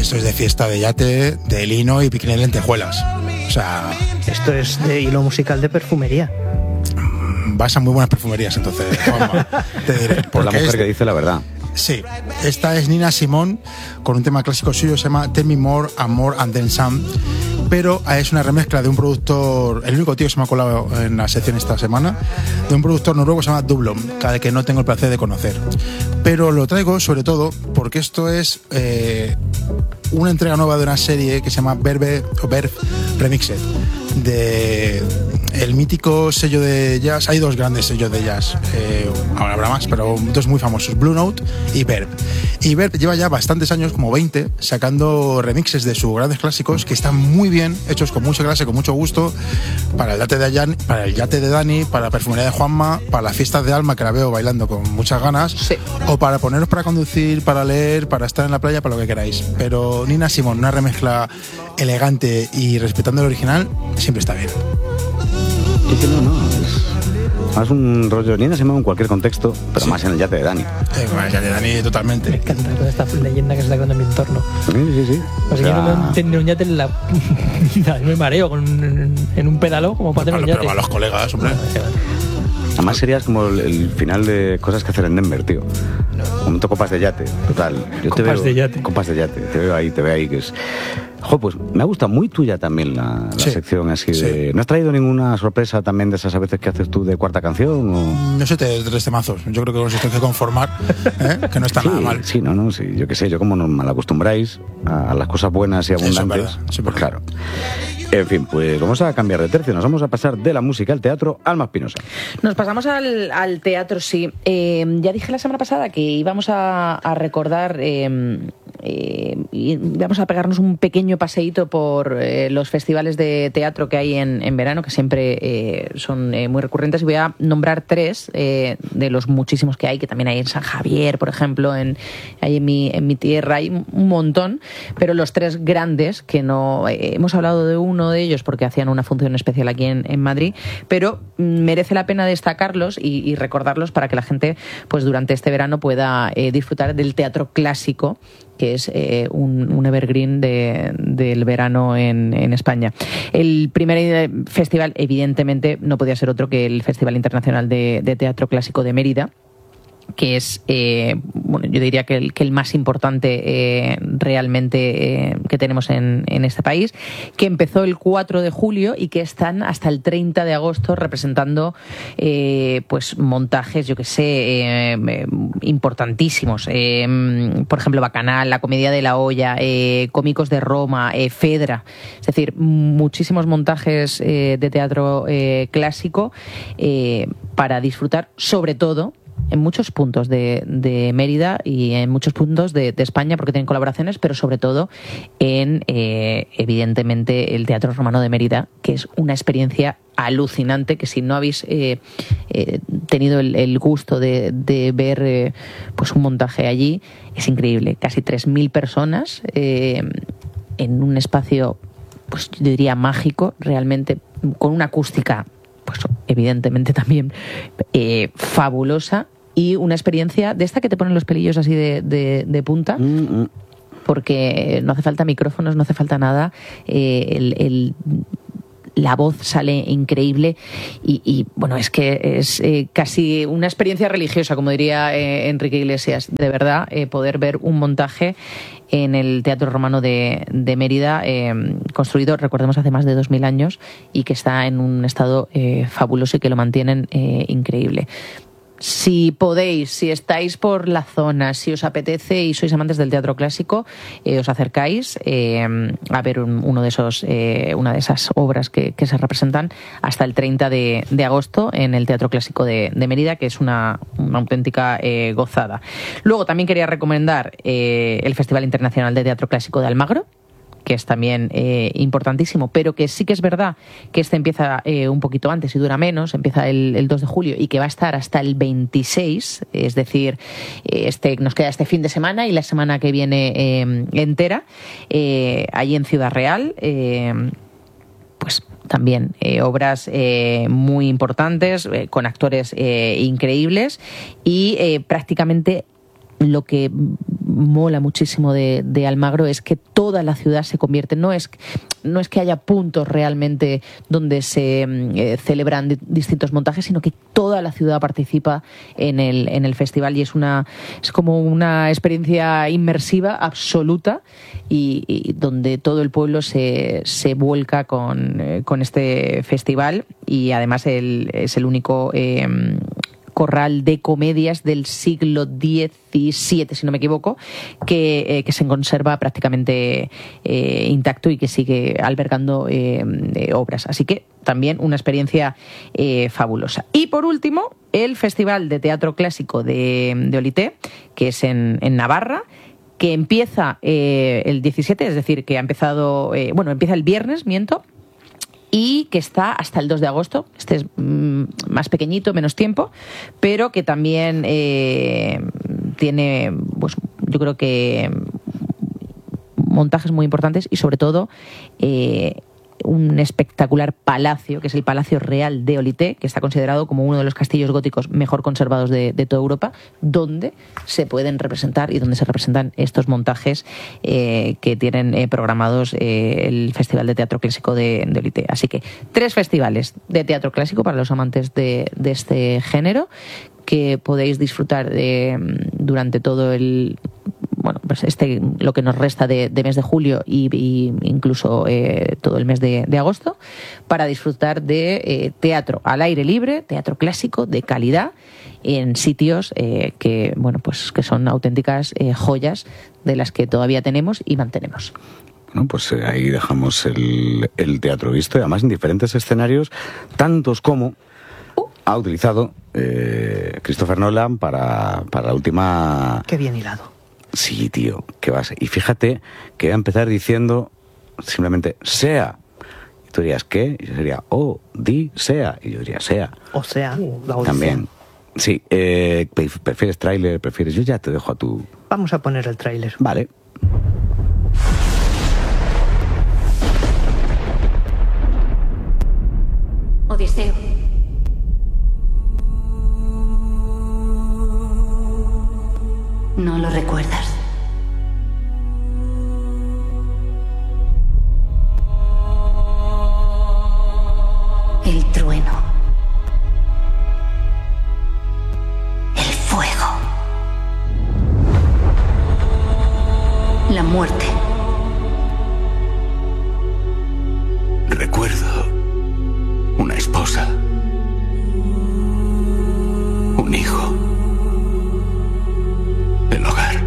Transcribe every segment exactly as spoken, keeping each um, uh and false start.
esto es de fiesta de yate, de lino y piquín de lentejuelas. O sea... Esto es de hilo musical de perfumería. Vas a muy buenas perfumerías, entonces, Juanma, te diré. Por la mujer es, que dice la verdad. Sí, esta es Nina Simone con un tema clásico suyo, se llama Tell Me More and More and Then Some, pero es una remezcla de un productor, el único tío que se me ha colado en la sección esta semana, de un productor noruego que se llama Dublon, cada que no tengo el placer de conocer. Pero lo traigo sobre todo porque esto es eh, una entrega nueva de una serie que se llama Verve o Verve Remixed, de el mítico sello de jazz. Hay dos grandes sellos de jazz, eh, ahora habrá más, pero dos muy famosos, Blue Note y Verve. Y Verve lleva ya bastantes años, como veinte, sacando remixes de sus grandes clásicos que están muy bien hechos, con mucha clase, con mucho gusto, para el yate de Ayan, para el yate de Dani, para la perfumería de Juanma, para las fiestas de Alma, que la veo bailando con muchas ganas, sí. O para poneros para conducir, para leer, para estar en la playa, para lo que queráis. Pero Nina Simone, una remezcla elegante y respetando el original, siempre está bien. Sí, que no, no, es más un rollo Nina Simone en cualquier contexto, pero sí. Más en el yate de Dani. Eh, bueno, el yate de Dani totalmente. Me encanta toda esta leyenda que se está creando en mi entorno. Sí, sí, sí. O sea, o sea... yo no tengo un yate en la... me mareo con, en un pedalo como para tener un yate. Pero para los colegas, hombre. Además serías como el, el final de Cosas que hacer en Denver, tío. Un momento copas de yate, total. Yo copas te veo, de yate. Copas de yate, te veo ahí, te veo ahí, que es... Jo, pues me ha gustado muy tuya también la, la sí, sección así de... Sí. ¿No has traído ninguna sorpresa también de esas a veces que haces tú de cuarta canción? O... No sé, te tres temazos. Yo creo que os tengo que conformar, ¿eh? Que no está sí, nada mal. Sí, no, no, sí. Yo qué sé, yo como nos mal acostumbráis a, a las cosas buenas y abundantes. Eso es verdad, eso es pues verdad. Claro. En fin, pues vamos a cambiar de tercio. Nos vamos a pasar de la música al teatro. Alma Espinosa. Nos pasamos al, al teatro, sí. Eh, ya dije la semana pasada que íbamos a, a recordar... Eh, eh, y vamos a pegarnos un pequeño paseíto por eh, los festivales de teatro que hay en, en verano, que siempre eh, son eh, muy recurrentes, y voy a nombrar tres eh, de los muchísimos que hay, que también hay en San Javier, por ejemplo, en, hay en, mi, en mi tierra, hay un montón, pero los tres grandes, que no eh, hemos hablado de uno de ellos porque hacían una función especial aquí en, en Madrid, pero merece la pena destacarlos y, y recordarlos para que la gente, pues durante este verano, pueda eh, disfrutar del teatro clásico, que es eh, un, un evergreen de, del verano en, en España. El primer festival, evidentemente, no podía ser otro que el Festival Internacional de, de Teatro Clásico de Mérida, que es, eh, bueno, yo diría que el, que el más importante eh, realmente eh, que tenemos en, en este país, que empezó el cuatro de julio y que están hasta el treinta de agosto representando eh, pues montajes, yo que sé, eh, importantísimos. Eh, por ejemplo, Bacanal, La Comedia de la Olla, eh, Cómicos de Roma, eh, Fedra. Es decir, muchísimos montajes eh, de teatro eh, clásico eh, para disfrutar, sobre todo en muchos puntos de, de Mérida y en muchos puntos de, de España, porque tienen colaboraciones, pero sobre todo en, eh, evidentemente, el Teatro Romano de Mérida, que es una experiencia alucinante, que si no habéis eh, eh, tenido el, el gusto de, de ver eh, pues un montaje allí, es increíble. Casi tres mil personas eh, en un espacio, pues yo diría mágico, realmente, con una acústica pues evidentemente también eh, fabulosa, y una experiencia de esta que te ponen los pelillos así de, de, de punta, mm-hmm. porque no hace falta micrófonos, no hace falta nada, eh, el, el la voz sale increíble y, y bueno, es que es eh, casi una experiencia religiosa, como diría eh, Enrique Iglesias, de verdad, eh, poder ver un montaje en el Teatro Romano de, de Mérida, eh, construido, recordemos, hace más de dos mil años, y que está en un estado eh, fabuloso y que lo mantienen eh, increíble. Si podéis, si estáis por la zona, si os apetece y sois amantes del teatro clásico, eh, os acercáis eh, a ver un, uno de esos, eh, una de esas obras que, que se representan hasta el treinta de, de agosto en el Teatro Clásico de, de Mérida, que es una, una auténtica eh, gozada. Luego también quería recomendar eh, el Festival Internacional de Teatro Clásico de Almagro, que es también eh, importantísimo, pero que sí que es verdad que este empieza eh, un poquito antes y dura menos, empieza el, el dos de julio y que va a estar hasta el veintiséis, es decir, este nos queda este fin de semana y la semana que viene eh, entera, eh, allí en Ciudad Real, eh, pues también eh, obras eh, muy importantes, eh, con actores eh, increíbles y eh, prácticamente lo que mola muchísimo de, de Almagro es que toda la ciudad se convierte, no es, no es que haya puntos realmente donde se eh, celebran di- distintos montajes, sino que toda la ciudad participa en el, en el festival y es una es como una experiencia inmersiva absoluta y, y donde todo el pueblo se, se vuelca con, eh, con este festival y además el, es el único eh, corral de comedias del siglo diecisiete, si no me equivoco, que, eh, que se conserva prácticamente eh, intacto y que sigue albergando eh, eh, obras. Así que también una experiencia eh, fabulosa. Y por último, el Festival de Teatro Clásico de, de Olité, que es en, en Navarra, que empieza eh, el diecisiete, es decir, que ha empezado, eh, bueno, empieza el viernes, miento, y que está hasta el dos de agosto. Este es mm, más pequeñito, menos tiempo, pero que también eh, tiene, pues yo creo que montajes muy importantes y sobre todo eh, un espectacular palacio, que es el Palacio Real de Olité, que está considerado como uno de los castillos góticos mejor conservados de, de toda Europa, donde se pueden representar y donde se representan estos montajes eh, que tienen eh, programados eh, el Festival de Teatro Clásico de, de Olité. Así que tres festivales de teatro clásico para los amantes de, de este género que podéis disfrutar de, durante todo el bueno, pues este lo que nos resta de, de mes de julio y, y incluso eh, todo el mes de, de agosto para disfrutar de eh, teatro al aire libre, teatro clásico de calidad en sitios eh, que bueno pues que son auténticas eh, joyas de las que todavía tenemos y mantenemos. Bueno, pues eh, ahí dejamos el, el teatro visto y además en diferentes escenarios, tantos como uh. ha utilizado eh, Christopher Nolan para, para la última... Qué bien hilado. Sí, tío, ¿qué vas? Y fíjate que voy a empezar diciendo simplemente sea. Y tú dirías, ¿qué? Y yo diría, oh, di, sea. Y yo diría, sea. O sea, la también. Sí, eh, ¿prefieres tráiler? ¿Prefieres? Yo ya te dejo a tu... Vamos a poner el tráiler. Vale. Odiseo. No lo recuerdas. El trueno. El fuego. La muerte. Recuerdo una esposa. Un hijo. El hogar.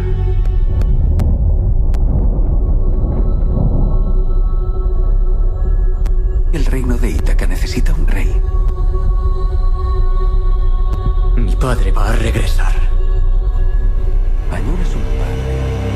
El reino de Ítaca necesita un rey. Mi padre va a regresar. Añoras un padre.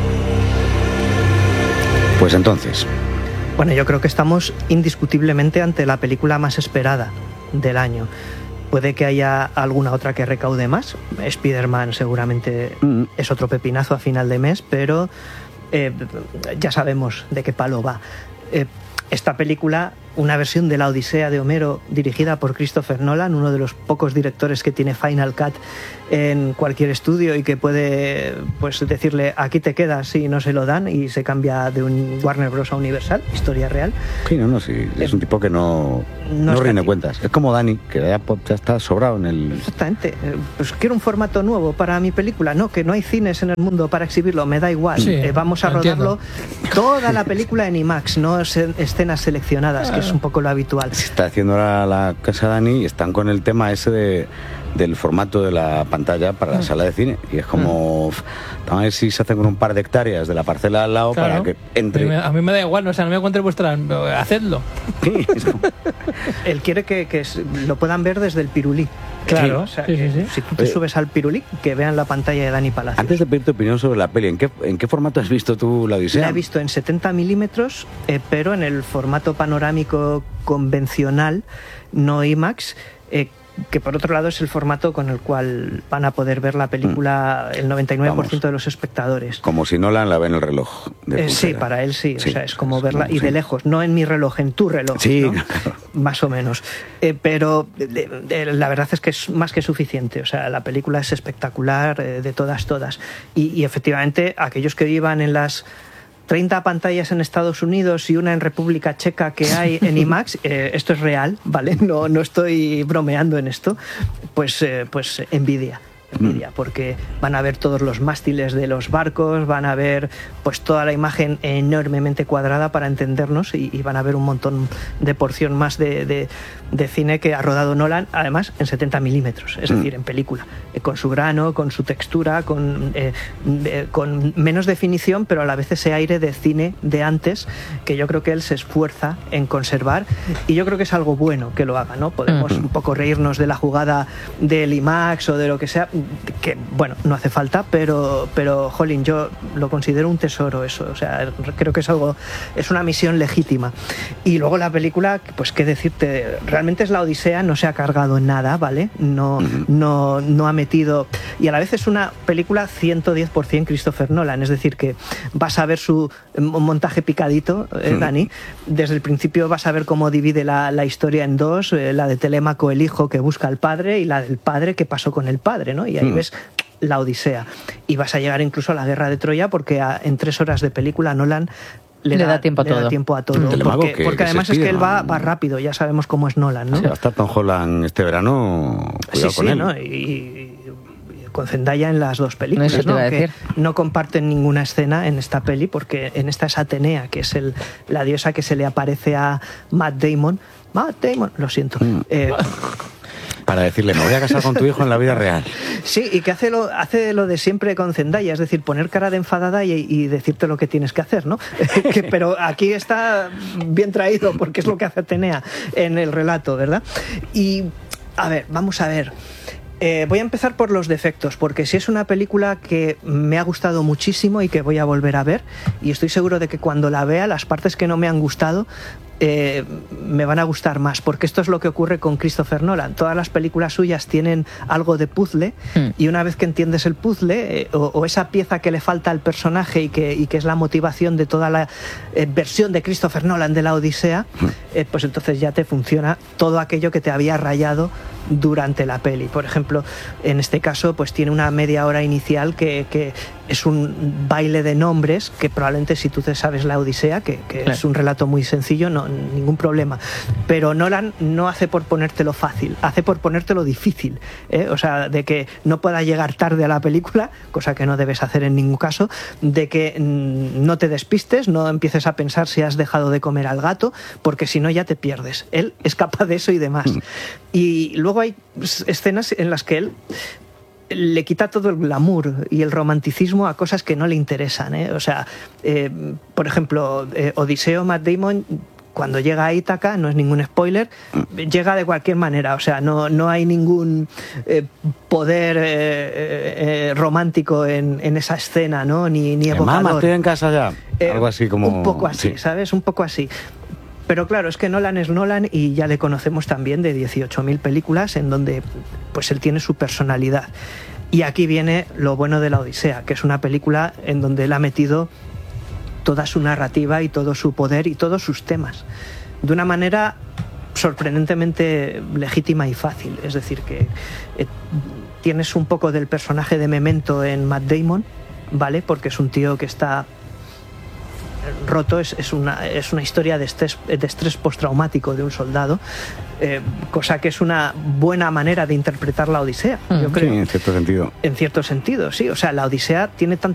Pues entonces... Bueno, yo creo que estamos indiscutiblemente ante la película más esperada del año. Puede que haya alguna otra que recaude más. Spider-Man seguramente mm. es otro pepinazo a final de mes, pero eh, ya sabemos de qué palo va. Eh, esta película, una versión de La Odisea de Homero dirigida por Christopher Nolan, uno de los pocos directores que tiene Final Cut en cualquier estudio y que puede pues decirle aquí te quedas y no se lo dan y se cambia de un Warner Bros. A Universal, historia real. Sí, no, no, sí, es un tipo que no, no, no rinde cuentas. Es como Dani, que ya, ya está sobrado en el... Exactamente. Pues quiero un formato nuevo para mi película. No, que no hay cines en el mundo para exhibirlo, me da igual. Sí, eh, vamos a rodarlo entiendo. Toda la película en IMAX, no escenas seleccionadas, que es un poco lo habitual. Se está haciendo ahora la casa Dani y están con el tema ese de del formato de la pantalla para la sala de cine y es como mm. a ver si se hacen con un par de hectáreas de la parcela al lado, claro, para que entre. A mí me da igual, no, o sea, no me encuentre vuestras, hacedlo. Sí, él quiere que, que lo puedan ver desde el pirulí. Claro, o sea, sí, sí, sí. Si tú te subes al pirulí, que vean la pantalla de Dani Palacios. Antes de pedir tu opinión sobre la peli, ¿en qué, en qué formato has visto tú La Odisea? La he visto en setenta milímetros, eh, pero en el formato panorámico convencional, no IMAX, eh, que por otro lado es el formato con el cual van a poder ver la película el noventa y nueve por ciento Vamos. de los espectadores. Como si Nolan la ve en el reloj. De Eh, sí, pulsera. para él sí, Sí, o sea, es como es verla como- y de sí. lejos, no en mi reloj, en tu reloj, Sí, ¿no? claro. Más o menos. Eh, pero de- de- la verdad es que es más que suficiente, o sea, la película es espectacular eh, de todas, todas. Y, y efectivamente, aquellos que vivan en las treinta pantallas en Estados Unidos y una en República Checa que hay en IMAX, eh, esto es real, ¿vale? No, no estoy bromeando en esto, pues, eh, pues envidia. Envidia, porque van a ver todos los mástiles de los barcos, van a ver pues toda la imagen enormemente cuadrada para entendernos y, y van a ver un montón de porción más de, de, de cine que ha rodado Nolan, además en setenta milímetros, es decir, en película, eh, con su grano, con su textura, con, eh, eh, con menos definición, pero a la vez ese aire de cine de antes que yo creo que él se esfuerza en conservar y yo creo que es algo bueno que lo haga, ¿no? Podemos un poco reírnos de la jugada del IMAX o de lo que sea, que bueno, no hace falta, pero, pero jolín, yo lo considero un tesoro eso, o sea, creo que es algo, es una misión legítima. Y luego la película, pues qué decirte, realmente es la Odisea, no se ha cargado en nada, ¿vale? No, no, no ha metido, y a la vez es una película ciento diez por ciento Christopher Nolan, es decir, que vas a ver su montaje picadito, eh, Dani, desde el principio vas a ver cómo divide la, la historia en dos, eh, la de Telémaco, el hijo que busca al padre, y la del padre que pasó con el padre, ¿no? Y ahí ves la Odisea. Y vas a llegar incluso a la guerra de Troya porque a, en tres horas de película Nolan le, Le da, da tiempo a le da todo. tiempo a todo. Telemaco, Porque, que- porque que además se es que él va, estira. va rápido, ya sabemos cómo es Nolan, ¿no? Sí, va a estar Tom Holland este verano, cuidado sí, con sí, él. ¿no? Y, y- y con Zendaya en las dos películas, Eso te ¿no? iba a Que decir. no comparten ninguna escena en esta peli porque en esta es Atenea, que es el, la diosa que se le aparece a Matt Damon. Matt Damon, lo siento. Eh, Para decirle, me voy a casar con tu hijo en la vida real. Sí, y que hace lo, hace lo de siempre con Zendaya, es decir, poner cara de enfadada y, y decirte lo que tienes que hacer, ¿no? Que, pero aquí está bien traído porque es lo que hace Atenea en el relato, ¿verdad? Y, a ver, vamos a ver. Eh, voy a empezar por los defectos, porque si es una película que me ha gustado muchísimo y que voy a volver a ver, y estoy seguro de que cuando la vea, las partes que no me han gustado eh, me van a gustar más, porque esto es lo que ocurre con Christopher Nolan. Todas las películas suyas tienen algo de puzzle, Mm. y una vez que entiendes el puzzle, eh, o, o esa pieza que le falta al personaje y que, y que es la motivación de toda la eh, versión de Christopher Nolan de la Odisea, eh, pues entonces ya te funciona todo aquello que te había rayado durante la peli. Por ejemplo, en este caso, pues tiene una media hora inicial que, que es un baile de nombres que probablemente si tú te sabes la Odisea, que, que Claro. es un relato muy sencillo, no ningún problema. Pero Nolan no hace por ponértelo fácil, hace por ponértelo difícil, ¿eh? O sea, de que no pueda llegar tarde a la película, cosa que no debes hacer en ningún caso, de que mm, no te despistes, no empieces a pensar si has dejado de comer al gato, porque si no ya te pierdes. Él es capaz de eso y demás. Y luego hay escenas en las que él le quita todo el glamour y el romanticismo a cosas que no le interesan, ¿eh? O sea, eh, por ejemplo, eh, Odiseo, Matt Damon, cuando llega a Ítaca, no es ningún spoiler, llega de cualquier manera, o sea, no, no hay ningún eh, poder eh, eh, eh, romántico en, en esa escena, ¿no? Ni, ni Eh, evocador. Mamá, estoy en casa ya. Eh, Algo así como... Un poco así, sí. ¿sabes? Un poco así. Pero claro, es que Nolan es Nolan y ya le conocemos también de dieciocho mil películas en donde pues él tiene su personalidad. Y aquí viene lo bueno de la Odisea, que es una película en donde él ha metido toda su narrativa y todo su poder y todos sus temas de una manera sorprendentemente legítima y fácil. Es decir, que eh, tienes un poco del personaje de Memento en Matt Damon, ¿vale? Porque es un tío que está roto, es, es, una, es una historia de estrés, de estrés postraumático de un soldado, eh, cosa que es una buena manera de interpretar la Odisea, yo Sí, creo. en cierto sentido. En cierto sentido, sí. O sea, la Odisea tiene tanto